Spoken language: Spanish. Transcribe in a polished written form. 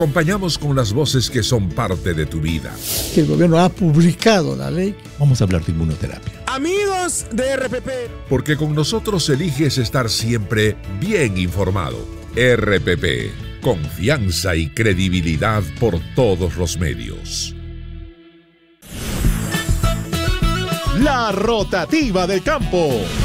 Acompañamos con las voces que son parte de tu vida. Que el gobierno ha publicado la ley. Vamos a hablar de inmunoterapia. Amigos de RPP. Porque con nosotros eliges estar siempre bien informado. RPP, confianza y credibilidad por todos los medios. La rotativa del campo.